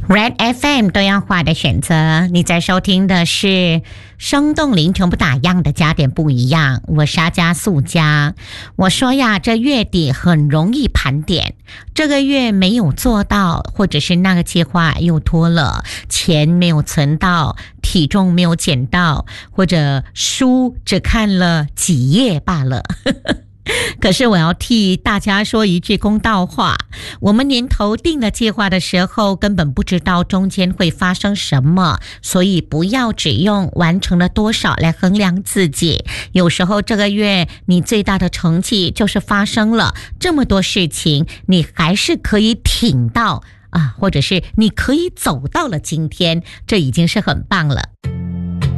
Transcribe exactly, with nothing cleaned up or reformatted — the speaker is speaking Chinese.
Red F M 多样化的选择，你在收听的是生动灵全部打样的加点不一样。我是阿加素加。我说呀，这月底很容易盘点，这个月没有做到，或者是那个计划又拖了，钱没有存到，体重没有减到，或者书只看了几页罢了。可是我要替大家说一句公道话，我们年头定了计划的时候，根本不知道中间会发生什么，所以不要只用完成了多少来衡量自己。有时候这个月你最大的成绩就是发生了这么多事情，你还是可以挺到啊，或者是你可以走到了今天，这已经是很棒了。